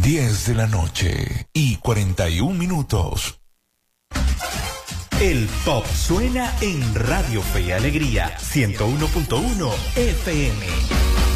10 de la noche y 41 minutos. El pop suena en Radio Fe y Alegría 101.1 FM.